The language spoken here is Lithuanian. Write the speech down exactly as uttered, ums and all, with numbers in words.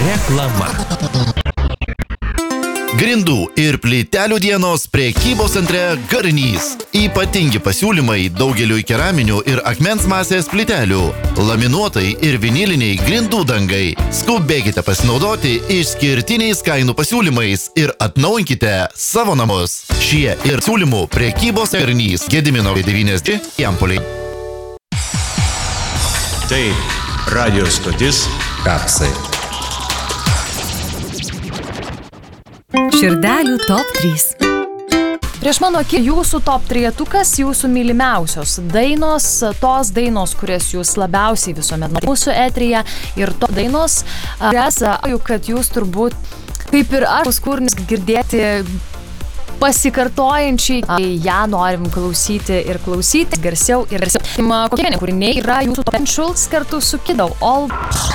Reklama. Grindų ir plytelių dienos prekybos centre Garnys. Ypatingi pasiūlymai daugeliui keraminių ir akmens masės plytelių, laminuotai ir viniliniai grindų dangai. Skubėkite pasinaudoti išskirtiniais kainų pasiūlymais ir atnaujinkite savo namus. Šie ir siūlymų prekybos Garnys. Gedimino devyniasdešimt Jampoliai. Tai radio stotis Kapsai. Širdelių top trys. Prieš mano akį jūsų top trietukas, jūsų mylimiausios dainos, tos dainos, kurias jūs labiausiai visuomet mūsų eteryje ir to dainos, kurias, jau kad jūs turbūt, kaip ir aš, kūrinius girdėti pasikartojančiai, ją norim klausyti ir klausyti garsiau ir garsiau. Kokie kūriniai yra jūsų top Schulz kartu su Kidau All